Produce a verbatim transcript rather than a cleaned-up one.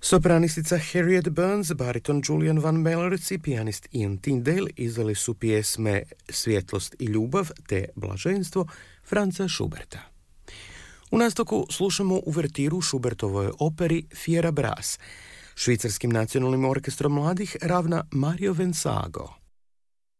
Sopranistica Harriet Burns, bariton Julian Van Mellerc i pijanist Ian Tyndale izdali su pjesme Svjetlost i ljubav te Blaženstvo Franza Schuberta. U nastavku slušamo uvertiru Schubertovoj operi Fiera Brass. Švicarskim nacionalnim orkestrom mladih ravna Mario Vensago.